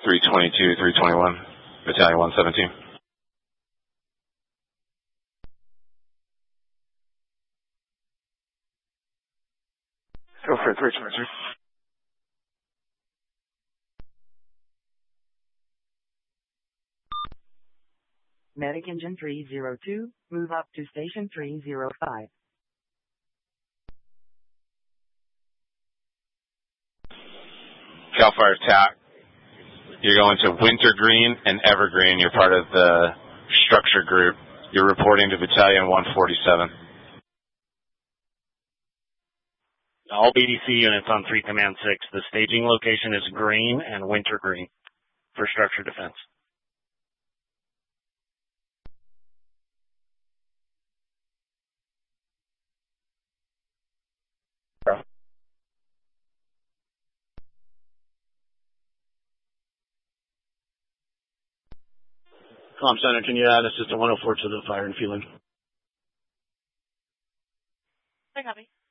322, 321, Battalion 117. Go for it, 322. Medic Engine 302, move up to Station 305. Cal Fire TAC. You're going to Wintergreen and Evergreen. You're part of the structure group. You're reporting to Battalion 147. All BDC units on 3 Command 6. The staging location is Green and Wintergreen for structure defense. Comm Center, can you add Assistant 104 to the fire and fueling? I copy.